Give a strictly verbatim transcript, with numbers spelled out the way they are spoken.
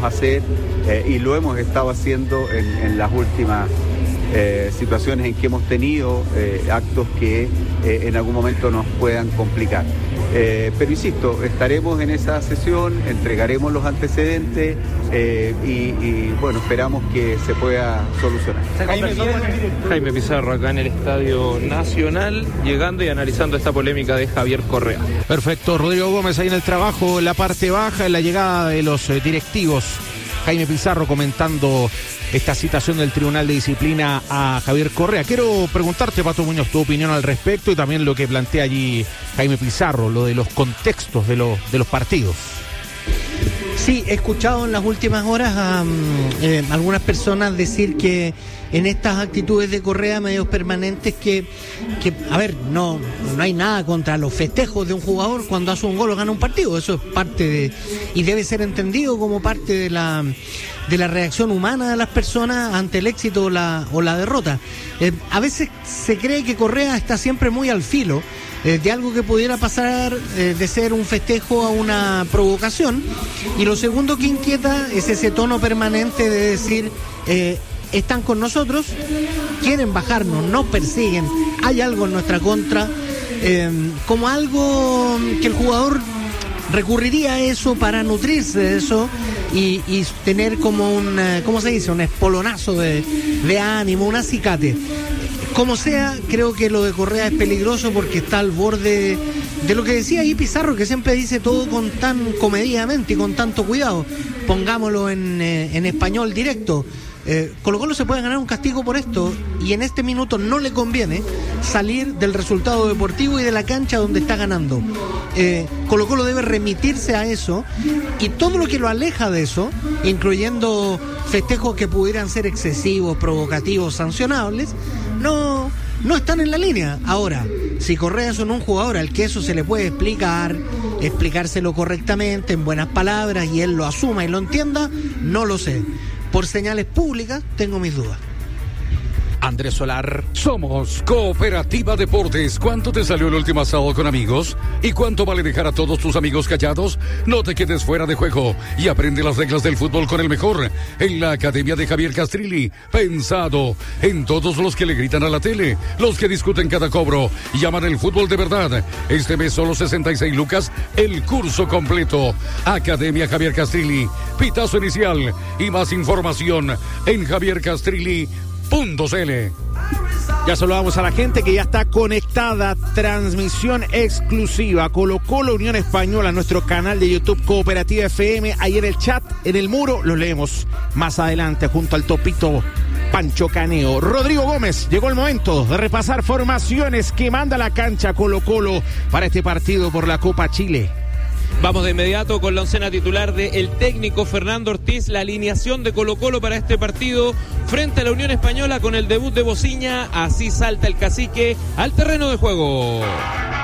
hacer eh, y lo hemos estado haciendo en, en las últimas eh, situaciones en que hemos tenido eh, actos que eh, en algún momento nos puedan complicar. Eh, pero insisto, estaremos en esa sesión, entregaremos los antecedentes eh, y, y bueno, esperamos que se pueda solucionar. Jaime, Jaime Pizarro acá en el Estadio Nacional, llegando y analizando esta polémica de Javier Correa. Perfecto, Rodrigo Gómez ahí en el trabajo, en la parte baja, en la llegada de los eh, directivos. Jaime Pizarro comentando esta citación del Tribunal de Disciplina a Javier Correa. Quiero preguntarte, Pato Muñoz, tu opinión al respecto y también lo que plantea allí Jaime Pizarro, lo de los contextos de, lo, de los partidos. Sí, he escuchado en las últimas horas a um, eh, algunas personas decir que en estas actitudes de Correa medios permanentes que, que a ver, no, no hay nada contra los festejos de un jugador cuando hace un gol o gana un partido, eso es parte de, y debe ser entendido como parte de la de la reacción humana de las personas ante el éxito o la, o la derrota. Eh, a veces se cree que Correa está siempre muy al filo eh, de algo que pudiera pasar eh, de ser un festejo a una provocación, y lo segundo que inquieta es ese tono permanente de decir eh, están con nosotros, quieren bajarnos, nos persiguen, hay algo en nuestra contra, eh, como algo que el jugador recurriría a eso para nutrirse de eso y, y tener como un, ¿cómo se dice? Un espolonazo de, de ánimo, un acicate. Como sea, creo que lo de Correa es peligroso porque está al borde de lo que decía ahí Pizarro, que siempre dice todo con tan comedidamente y con tanto cuidado. Pongámoslo en, eh, en español directo. Eh, Colo Colo se puede ganar un castigo por esto y en este minuto no le conviene salir del resultado deportivo y de la cancha donde está ganando. eh, Colo Colo debe remitirse a eso y todo lo que lo aleja de eso, incluyendo festejos que pudieran ser excesivos, provocativos, sancionables, no, no están en la línea. Ahora, si Correa es un jugador al que eso se le puede explicar, explicárselo correctamente, en buenas palabras, y él lo asuma y lo entienda, no lo sé. Por señales públicas, tengo mis dudas. Andrés Solar. Somos Cooperativa Deportes. ¿Cuánto te salió el último asado con amigos? ¿Y cuánto vale dejar a todos tus amigos callados? No te quedes fuera de juego y aprende las reglas del fútbol con el mejor en la Academia de Javier Castrilli. Pensado en todos los que le gritan a la tele, los que discuten cada cobro y aman el fútbol de verdad. Este mes solo sesenta y seis lucas el curso completo. Academia Javier Castrilli. Pitazo inicial y más información en javier castrilli punto c l. Ya saludamos a la gente que ya está conectada. Transmisión exclusiva Colo Colo Unión Española, nuestro canal de YouTube Cooperativa F M. Ahí en el chat, en el muro, los leemos más adelante junto al topito Pancho Caneo. Rodrigo Gómez, llegó el momento de repasar formaciones que manda la cancha Colo Colo para este partido por la Copa Chile. Vamos de inmediato con la oncena titular del técnico Fernando Ortiz, la alineación de Colo Colo para este partido frente a la Unión Española con el debut de Bociña. Así salta el cacique al terreno de juego.